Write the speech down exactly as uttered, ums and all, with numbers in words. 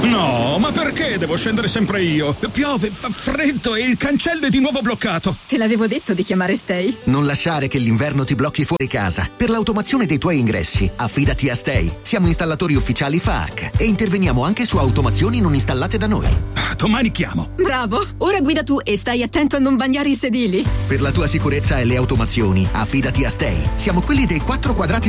No, ma perché devo scendere sempre io? Piove, fa freddo e il cancello è di nuovo bloccato. Te l'avevo detto di chiamare Stay. Non lasciare che l'inverno ti blocchi fuori casa. Per l'automazione dei tuoi ingressi, affidati a Stay. Siamo installatori ufficiali F A A C e interveniamo anche su automazioni non installate da noi. Domani chiamo. Bravo, ora guida tu e stai attento a non bagnare i sedili. Per la tua sicurezza e le automazioni, affidati a Stay. Siamo quelli dei quattro quadrati